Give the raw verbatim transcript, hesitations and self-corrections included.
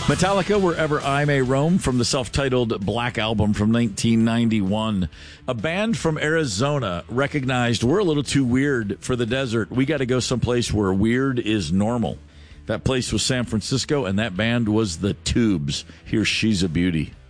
Metallica, Wherever I May Roam, from the self-titled Black Album from nineteen ninety-one. A band from Arizona recognized we're a little too weird for the desert. We got to go someplace where weird is normal. That place was San Francisco, and that band was The Tubes. Here's She's a Beauty.